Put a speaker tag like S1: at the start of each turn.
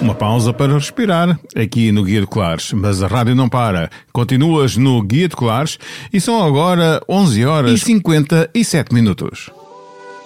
S1: Uma pausa para respirar aqui no Guia de Colares, mas a rádio não para. Continuas no Guia de Colares e são agora 11 horas e 57 minutos.